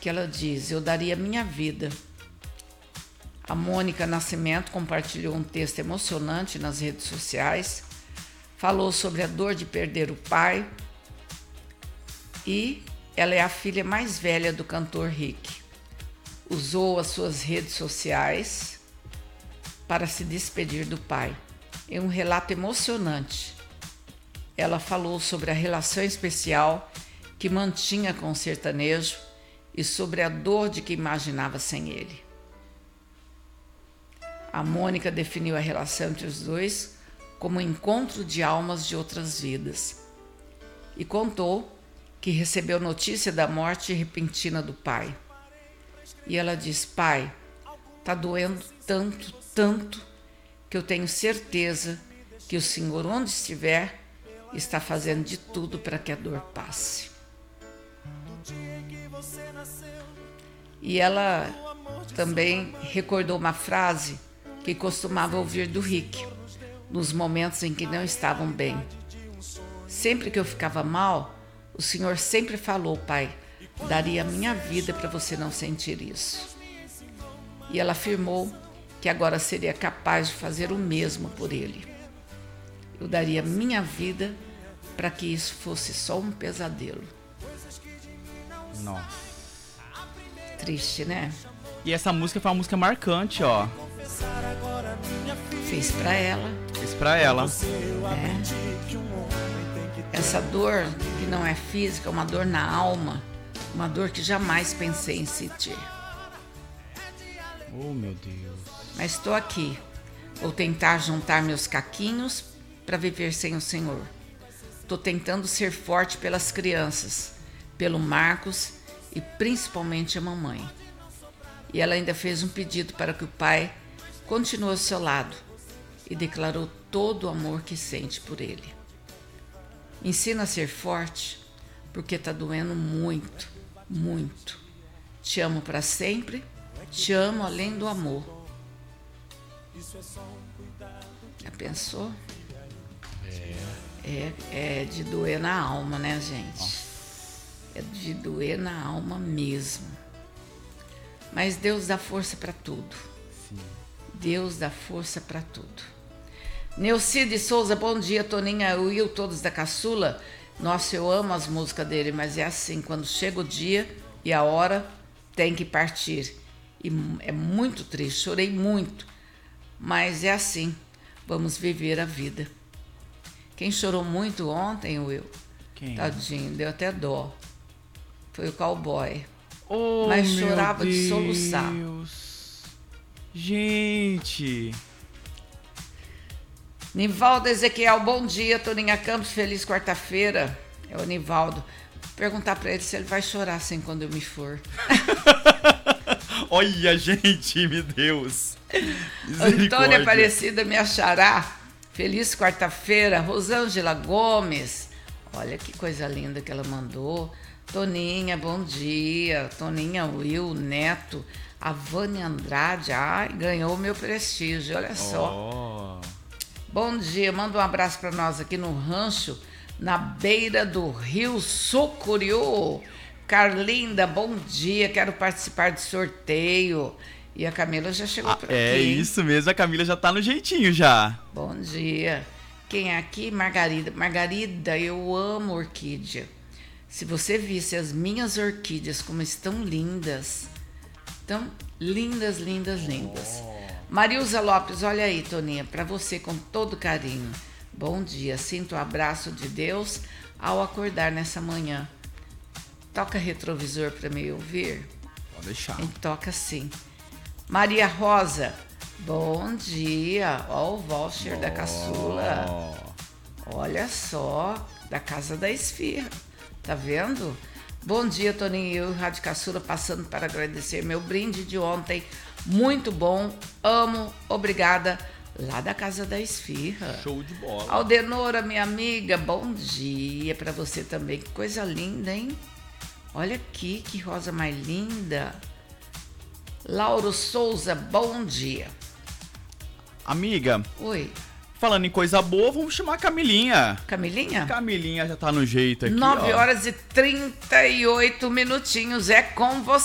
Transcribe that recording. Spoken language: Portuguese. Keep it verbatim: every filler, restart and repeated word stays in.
que ela diz: eu daria minha vida. A Mônica Nascimento compartilhou um texto emocionante nas redes sociais, falou sobre a dor de perder o pai e ela é a filha mais velha do cantor Rick. Usou as suas redes sociais para se despedir do pai. Em um relato emocionante, ela falou sobre a relação especial que mantinha com o sertanejo e sobre a dor de que imaginava sem ele. A Mônica definiu a relação entre os dois como um encontro de almas de outras vidas e contou que recebeu notícia da morte repentina do pai. E ela diz: pai, tá doendo tanto, tanto, que eu tenho certeza que o Senhor, onde estiver, está fazendo de tudo para que a dor passe. E ela também recordou uma frase que costumava ouvir do Rick, nos momentos em que não estavam bem. Sempre que eu ficava mal, o Senhor sempre falou: pai, daria a minha vida para você não sentir isso. E ela afirmou que agora seria capaz de fazer o mesmo por ele. Eu daria minha vida para que isso fosse só um pesadelo. Nossa. Triste, né? E essa música foi uma música marcante, ó. Fez para ela. Fez pra ela. É. Essa dor que não é física, é uma dor na alma, uma dor que jamais pensei em sentir. Oh, meu Deus. Mas estou aqui. Vou tentar juntar meus caquinhos para viver sem o Senhor. Estou tentando ser forte pelas crianças, pelo Marcos e principalmente a mamãe. E ela ainda fez um pedido para que o pai continue ao seu lado e declarou todo o amor que sente por ele. Ensina a ser forte, porque está doendo muito, muito. Te amo para sempre, te amo além do amor. Já pensou? É, é de doer na alma, né, gente? É de doer na alma mesmo. Mas Deus dá força para tudo. Sim. Deus dá força para tudo. Neucide Souza, bom dia, Toninha, Will, todos da Caçula. Nossa, eu amo as músicas dele, mas é assim, quando chega o dia e a hora, tem que partir. E é muito triste, chorei muito. Mas é assim, vamos viver a vida. Quem chorou muito ontem, Will? Quem? Tadinho, deu até dó. Foi o cowboy. Oh, Mas meu chorava de Deus. soluçar. Gente. Nivaldo Ezequiel, bom dia. Toninha Campos, feliz quarta-feira. É o Nivaldo. Vou perguntar pra ele se ele vai chorar assim quando eu me for. Olha, gente, meu Deus. Antônia Aparecida, minha xará. Feliz quarta-feira. Rosângela Gomes. Olha que coisa linda que ela mandou. Toninha, bom dia. Toninha, Will, Neto. A Vânia Andrade. Ai, ganhou o meu prestígio, olha só. Oh. Bom dia, manda um abraço para nós aqui no rancho, na beira do Rio Sucuriú. Carlinda, bom dia, quero participar do sorteio. E a Camila já chegou Ah, por aqui. é isso mesmo, a Camila já tá no jeitinho já. Bom dia. Quem é aqui? Margarida. Margarida, eu amo orquídea. Se você visse as minhas orquídeas como estão lindas. Tão lindas, lindas, lindas. Oh. Marilza Lopes, olha aí, Toninha, para você com todo carinho. Bom dia, sinto o abraço de Deus ao acordar nessa manhã. Toca retrovisor para me ouvir? Pode deixar. E toca sim. Maria Rosa, bom dia. Ó o voucher Oh. da caçula. Olha só, da Casa da Esfirra. Tá vendo? Bom dia, Toninho e eu, Rádio Caçula, passando para agradecer meu brinde de ontem. Muito bom, amo, obrigada, lá da Casa da Esfirra. Show de bola. Aldenora, minha amiga, bom dia para você também. Que coisa linda, hein? Olha aqui, que rosa mais linda. Lauro Souza, bom dia. Amiga, Oi, falando em coisa boa, vamos chamar a Camilinha. Camilinha? Camilinha já tá no jeito aqui, nove ó. horas e trinta e oito minutinhos, é com você.